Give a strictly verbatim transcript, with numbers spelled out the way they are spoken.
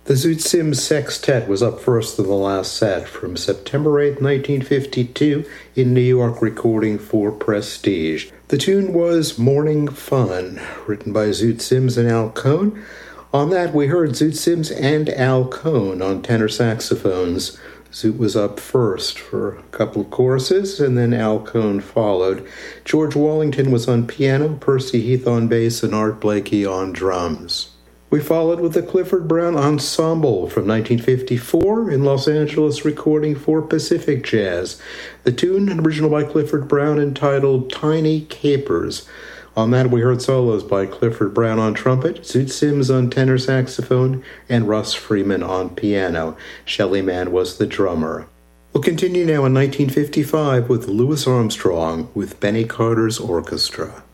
The Zoot Sims Sextet was up first in the last set from September eighth, nineteen fifty-two, in New York, recording for Prestige. The tune was Morning Fun, written by Zoot Sims and Al Cohn. On that, we heard Zoot Sims and Al Cohn on tenor saxophones. Zoot was up first for a couple of choruses, and then Al Cohn followed. George Wallington was on piano, Percy Heath on bass, and Art Blakey on drums. We followed with the Clifford Brown Ensemble from nineteen fifty-four in Los Angeles, recording for Pacific Jazz. The tune, original by Clifford Brown, entitled Tiny Capers. On that, we heard solos by Clifford Brown on trumpet, Zoot Sims on tenor saxophone, and Russ Freeman on piano. Shelly Manne was the drummer. We'll continue now in nineteen fifty-five with Louis Armstrong with Benny Carter's Orchestra.